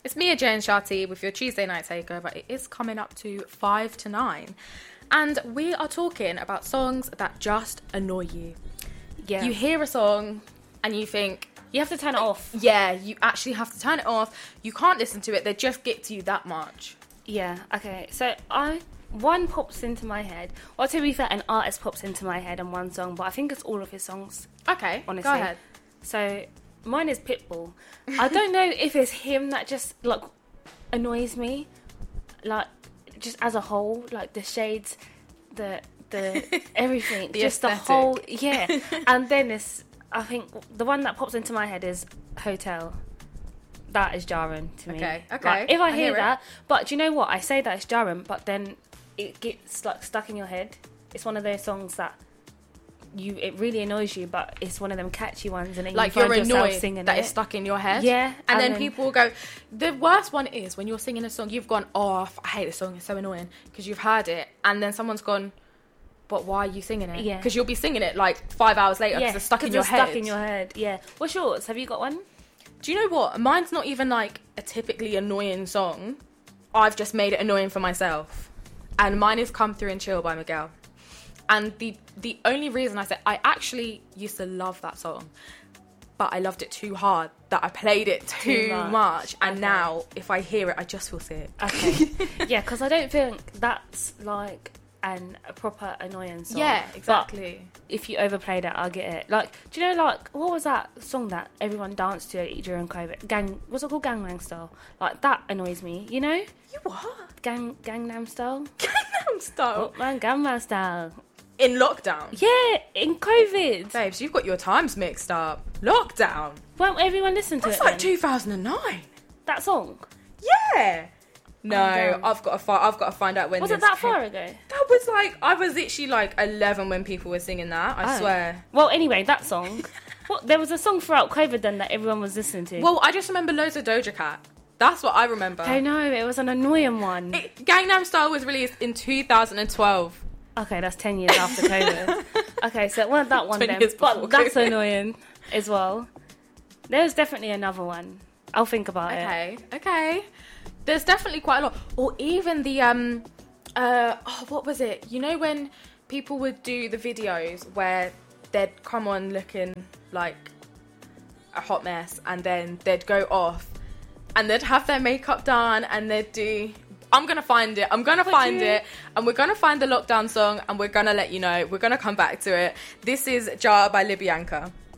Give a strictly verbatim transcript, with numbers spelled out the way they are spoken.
It's Mia J and Shati with your Tuesday night takeover. It is coming up to five to nine. And we are talking about songs that just annoy you. Yeah. You hear a song and you think... You have to turn it off. Yeah, you actually have to turn it off. You can't listen to it. They just get to you that much. Yeah, okay. So I... One pops into my head. Well, to be fair, an artist pops into my head and one song, but I think it's all of his songs. Okay, honestly. Go ahead. So... Mine is Pitbull. I don't know if it's him that just, like, annoys me. Like, just as a whole. Like, the shades, the, the, everything. the just aesthetic. the whole, yeah. And then it's, I think, the one that pops into my head is Hotel. That is jarring to me. Okay, okay. Like, if I, I hear, hear that, but do you know what? I say that it's jarring, but then it gets, like, stuck in your head. It's one of those songs that you it really annoys you, but it's one of them catchy ones, and then like you you're find yourself annoyed singing that it. it's stuck in your head. Yeah, and, and then, then people will go. The worst one is when you're singing a song, you've gone, "Oh, I hate this song. It's so annoying," because you've heard it, and then someone's gone, "But why are you singing it?" Yeah, because you'll be singing it like five hours later because yeah, it's stuck in it's your head. Stuck in your head. Yeah. What's yours? Have you got one? Do you know what? Mine's not even like a typically annoying song. I've just made it annoying for myself, and mine is "Come Through and Chill" by Miguel. And the the only reason I said I actually used to love that song, but I loved it too hard that I played it too, Too much. much. And Okay. now if I hear it, I just feel sick. Okay. Yeah, because I don't think that's like an a proper annoying song. Yeah, But exactly. if you overplayed it, I'll get it. Like, do you know, like, what was that song that everyone danced to during COVID? Gang, what's it called? Gangnam Style. Like, that annoys me, you know? You what? Gang, Gangnam Style? Gangnam Style? Oh, man, Gangnam Style. In lockdown? Yeah, in COVID. Babes, you've got your times mixed up. Lockdown? Won't everyone listen to That's it like then? two thousand nine. That song? Yeah. No, damn. I've got to find. I've got to find out when. Was this it that came- far ago? That was like I was literally like eleven when people were singing that. I Oh. swear. Well, anyway, that song. What, there was a song throughout COVID then that everyone was listening to. Well, I just remember loads of Doja Cat. That's what I remember. I know, it was an annoying one. It, Gangnam Style was released in two thousand twelve. Okay, that's ten years after COVID. Okay, so it wasn't that one ten then. years before But that's COVID. annoying as well. There's definitely another one. I'll think about it. Okay, okay. There's definitely quite a lot. Or even the um, uh, oh, what was it? You know when people would do the videos where they'd come on looking like a hot mess, and then they'd go off, and they'd have their makeup done, and they'd do. I'm gonna find it. I'm gonna Would find you? it, and we're gonna find the lockdown song, and we're gonna let you know. We're gonna come back to it. This is Jar by Libyanka.